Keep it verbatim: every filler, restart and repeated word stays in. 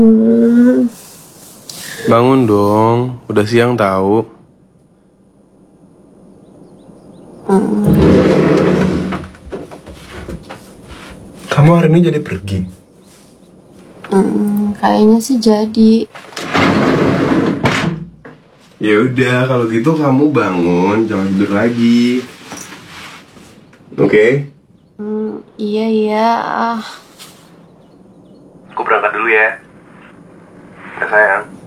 Hmm. Bangun dong, udah siang tahu. Hmm. Kamu hari ini jadi pergi? Hmm, kayaknya sih jadi. Ya udah, kalau gitu kamu bangun, jangan tidur lagi. Oke? Okay? Hmm, iya iya. Ah. Aku berangkat dulu ya. Ya sayang.